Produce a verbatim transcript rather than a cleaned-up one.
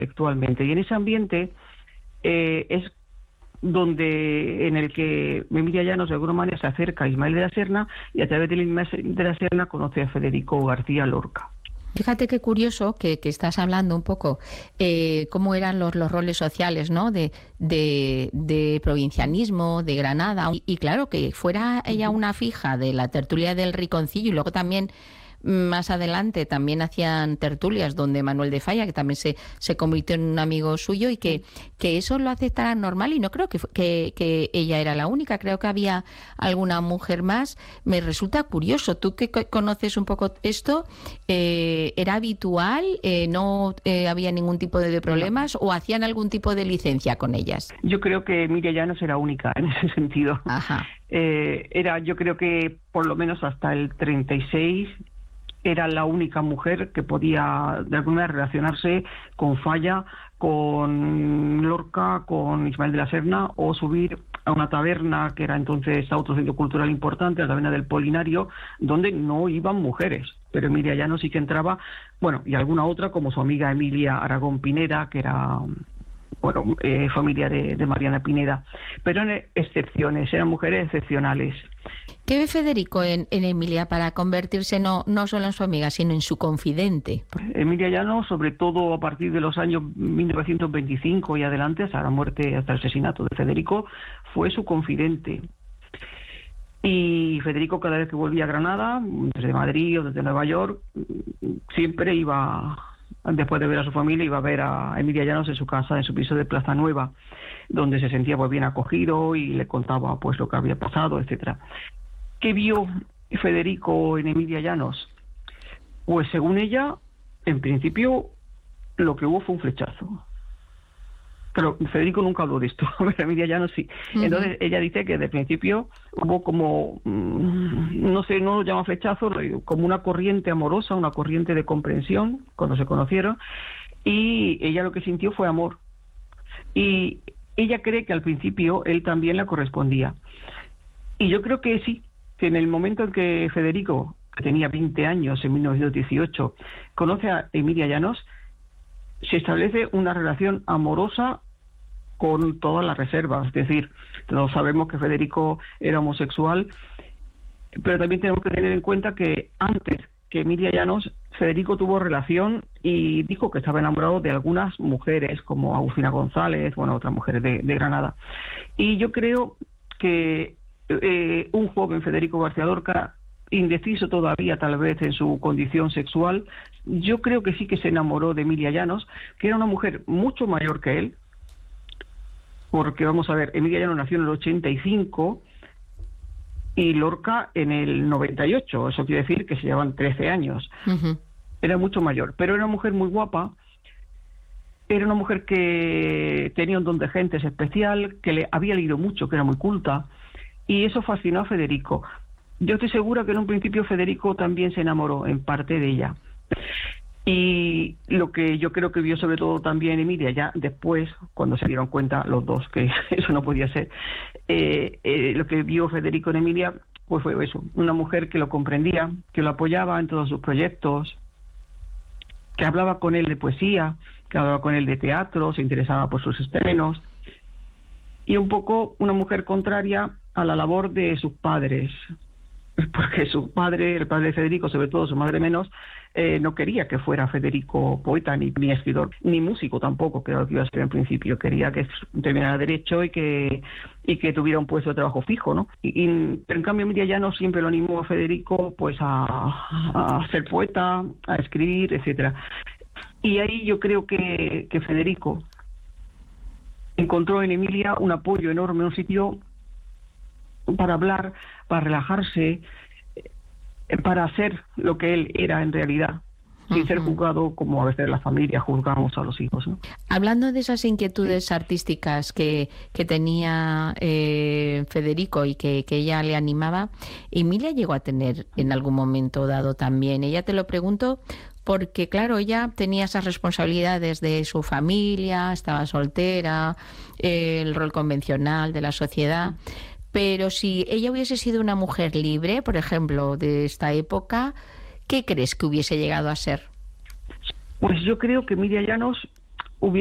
actualmente. Y en ese ambiente eh, es donde en el que Emilia Llanos de alguna manera se acerca a Ismael de la Serna y a través de Ismael de la Serna conoce a Federico García Lorca. Fíjate qué curioso que, que estás hablando un poco eh, cómo eran los, los roles sociales, ¿no? De, de, de provincianismo, de Granada. Y, y claro, que fuera ella una fija de la tertulia del Riconcillo y luego también más adelante también hacían tertulias donde Manuel de Falla, que también se, se convirtió en un amigo suyo, y que, que eso lo aceptara normal, y no creo que, que, que ella era la única, creo que había alguna mujer más. Me resulta curioso, tú que conoces un poco esto, eh, ¿era habitual? Eh, ¿No eh, había ningún tipo de problemas o hacían algún tipo de licencia con ellas? Yo creo que Emilia Llanos era única en ese sentido. Ajá. Eh, era, yo creo que por lo menos hasta el treinta y seis era la única mujer que podía de alguna manera relacionarse con Falla, con Lorca, con Ismael de la Serna, o subir a una taberna que era entonces otro centro cultural importante, la taberna del Polinario, donde no iban mujeres, pero Emilia Llanos sí que entraba, bueno, y alguna otra como su amiga Emilia Aragón Pineda, que era bueno eh, familia de, de Mariana Pineda, pero en excepciones, eran mujeres excepcionales. ¿Qué ve Federico en, en Emilia para convertirse no, no solo en su amiga, sino en su confidente? Emilia Llanos, sobre todo a partir de los años mil novecientos veinticinco y adelante, hasta la muerte, hasta el asesinato de Federico, fue su confidente. Y Federico, cada vez que volvía a Granada, desde Madrid o desde Nueva York, siempre iba, después de ver a su familia, iba a ver a Emilia Llanos en su casa, en su piso de Plaza Nueva, donde se sentía pues bien acogido y le contaba pues lo que había pasado, etcétera. ¿Qué vio Federico en Emilia Llanos? Pues según ella, en principio, lo que hubo fue un flechazo. Pero Federico nunca habló de esto, pero Emilia Llanos sí. Uh-huh. Entonces ella dice que de principio hubo como, no sé, no lo llama flechazo, como una corriente amorosa, una corriente de comprensión cuando se conocieron, y ella lo que sintió fue amor. Y ella cree que al principio él también la correspondía. Y yo creo que sí, que en el momento en que Federico, que tenía veinte años, en mil novecientos dieciocho, conoce a Emilia Llanos, se establece una relación amorosa con todas las reservas. Es decir, todos sabemos que Federico era homosexual, pero también tenemos que tener en cuenta que antes que Emilia Llanos, Federico tuvo relación y dijo que estaba enamorado de algunas mujeres, como Agustina González, bueno, otras mujeres de, de Granada. Y yo creo que eh, un joven Federico García Lorca, indeciso todavía tal vez en su condición sexual, yo creo que sí que se enamoró de Emilia Llanos, que era una mujer mucho mayor que él, porque vamos a ver, Emilia Llanos nació en el ochenta y cinco y Lorca en el noventa y ocho, eso quiere decir que se llevan trece años. Uh-huh. Era mucho mayor, pero era una mujer muy guapa, era una mujer que tenía un don de gentes especial, que le había leído mucho, que era muy culta, y eso fascinó a Federico. Yo estoy segura que en un principio Federico también se enamoró en parte de ella. Y lo que yo creo que vio sobre todo también Emilia, ya después, cuando se dieron cuenta los dos que eso no podía ser, eh, eh, lo que vio Federico en Emilia pues fue eso, una mujer que lo comprendía, que lo apoyaba en todos sus proyectos, que hablaba con él de poesía, que hablaba con él de teatro, se interesaba por sus estrenos, y un poco una mujer contraria a la labor de sus padres, porque su padre, el padre de Federico, sobre todo su madre menos, eh, no quería que fuera Federico poeta, ni, ni escritor, ni músico tampoco, que era lo que iba a ser en principio. Quería que terminara derecho y que y que tuviera un puesto de trabajo fijo, ¿no? Y, y, pero en cambio Emilia Llanos siempre lo animó a Federico pues a, a ser poeta, a escribir, etcétera. Y ahí yo creo que, que Federico encontró en Emilia un apoyo enorme, un sitio para hablar, para relajarse, para ser lo que él era en realidad, uh-huh. sin ser juzgado como a veces la familia juzgamos a los hijos, ¿no? Hablando de esas inquietudes sí. artísticas que, que tenía eh, Federico y que, que ella le animaba, Emilia llegó a tener en algún momento dado también. Ella te lo pregunto porque, claro, ella tenía esas responsabilidades de su familia, estaba soltera, eh, el rol convencional de la sociedad. Pero si ella hubiese sido una mujer libre, por ejemplo, de esta época, ¿qué crees que hubiese llegado a ser? Pues yo creo que Emilia Llanos